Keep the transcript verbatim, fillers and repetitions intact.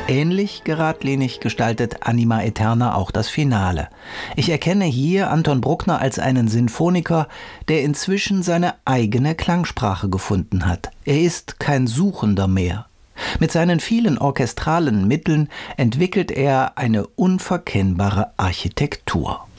Ähnlich geradlinig gestaltet Anima Aeterna auch das Finale. Ich erkenne hier Anton Bruckner als einen Sinfoniker, der inzwischen seine eigene Klangsprache gefunden hat. Er ist kein Suchender mehr. Mit seinen vielen orchestralen Mitteln entwickelt er eine unverkennbare Architektur.